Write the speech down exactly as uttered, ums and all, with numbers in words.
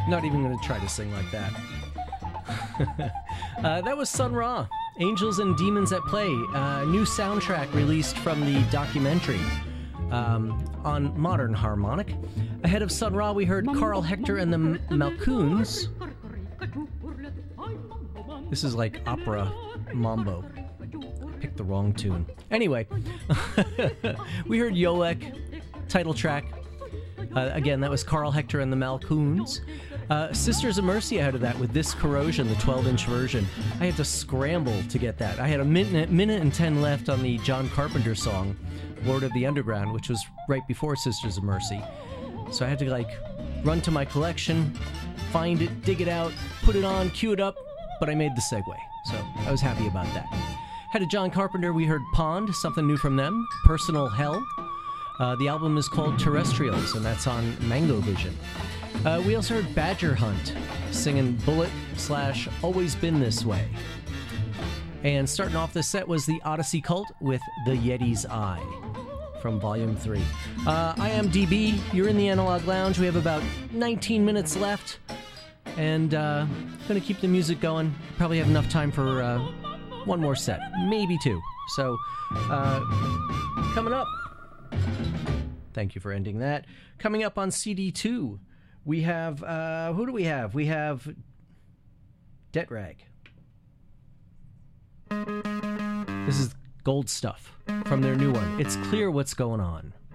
Not even going to try to sing like that. uh, that was Sun Ra, Angels and Demons at Play, uh, new soundtrack released from the documentary um, on Modern Harmonic. Ahead of Sun Ra, we heard Carl Hector and the M- Malcoons. This is like opera mambo. Picked the wrong tune. Anyway, we heard Yolek, title track. Uh, again, that was Carl Hector and the Malcoons. Uh, Sisters of Mercy ahead of that with This Corrosion, the twelve-inch version. I had to scramble to get that. I had a minute, minute and ten left on the John Carpenter song, Lord of the Underground, which was right before Sisters of Mercy. So I had to, like, run to my collection, find it, dig it out, put it on, cue it up, but I made the segue. So I was happy about that. Had a John Carpenter, we heard Pond, something new from them, Personal Hell. Uh, the album is called Terrestrials, and that's on Mango Vision. Uh, we also heard Badger Hunt singing Bullet slash Always Been This Way. And starting off the set was the Odyssey Cult with The Yeti's Eye from Volume three. Uh, I am D B. You're in the Analog Lounge. We have about nineteen minutes left. And uh, going to keep the music going. Probably have enough time for uh, one more set. Maybe two. So, uh, coming up. Thank you for ending that. Coming up on C D two, we have, uh, who do we have? We have Det Rag. This is Gold Stuff from their new one. It's Clear What's Going On.